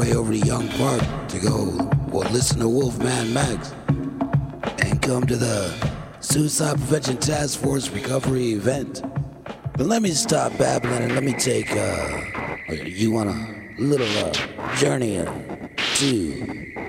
way over to Young Park to go, well, listen to Wolfman Max and come to the Suicide Prevention Task Force Recovery event. But let me stop babbling and let me take you on a little journey to